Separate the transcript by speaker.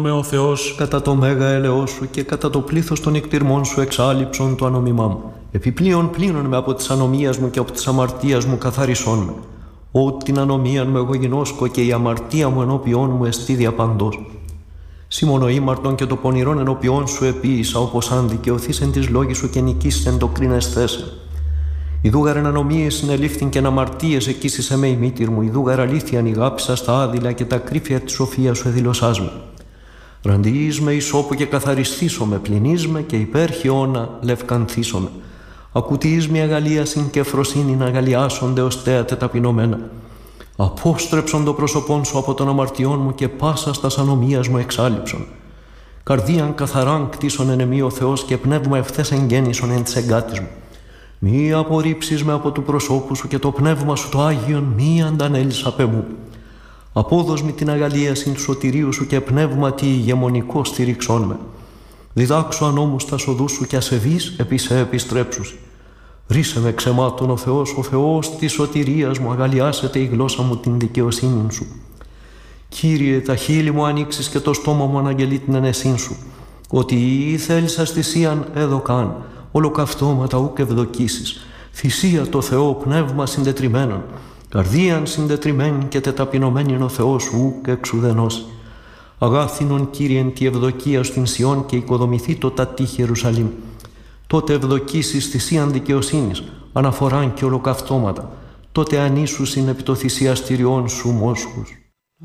Speaker 1: με ο Θεός
Speaker 2: κατά το μέγα έλεος σου και κατά το πλήθος των εκτιρμών σου εξάλληψον το ανομιμά μου. Επιπλέον πλύνον με από της ανομίας μου και από της αμαρτίας μου καθαρισόν με. Ό την ανομίαν μου εγώ γινώσκω και η αμαρτία μου ενώπιόν μου εστί διαπαντός. Σήμωνο ήμαρτον και το πονηρόν ενώπιόν σου επίησα, όπως αν δικαιωθείς εν της λόγης σου και νικήσεις εν το κρίνεσθέσαι. Ιδούγαρεν ανομίες συνελήφθην και αμαρτίες εκείσισε με η μήτηρ μου, ιδούγαρ αλήθειαν ηγάπησα στα άδειλα και τα κρύφια της σοφίας σου εδηλωσάς με. Ραντιείς με ισόπου και καθαριστήσω με, πληνείς με και υπέρχιόνα λευκανθήσω με. Ακουτείς με αγαλίασιν και φροσύνην αγαλιάσονται ως θέατε ταπεινωμένα. Απόστρεψον το πρόσωπόν σου από των αμαρτιών μου και πάσα στας ανομίας μου εξάλληψον. Καρδίαν καθαράν κτίσον εν εμεί ο Θεός και πνεύμα ευθές εγγέννησον εν της εγκάτης μου. Μη απορρίψεις με από του προσώπου σου και το πνεύμα σου το Άγιον μη αντανέλεις απ' εμού. Απόδος μη την αγαλίασιν του σωτηρίου σου και πνεύματι ηγεμονικό στηρίξον με. Διδάξω ανώμους τα οδούς σου και ασεβείς επί σε επιστρέψους. Ρίσε με ξεμάτων ο Θεός της σωτηρίας μου, αγαλιάσετε η γλώσσα μου την δικαιοσύνη σου. Κύριε, τα χείλη μου ανοίξεις και το στόμα μου αναγγελεί την ενεσύν σου. Ότι ή θέλησας θυσίαν έδωκαν, ολοκαυτώματα ούκ ευδοκίσεις. Θυσία το Θεό πνεύμα συντετριμένον. Καρδίαν συντετριμένη και τεταπεινωμένη ο Θεός ούκ εξουδενώσει. Αγάθινον Κύριεν τη ευδοκία στην Σιών και οικοδομηθεί το τατή Ιερουσαλήμ. Τότε ευδοκίσεις θυσίαν δικαιοσύνης, αναφοράν και ολοκαυτώματα. Τότε ανήσουσιν επί το θυσιαστηριών σου μόσχους.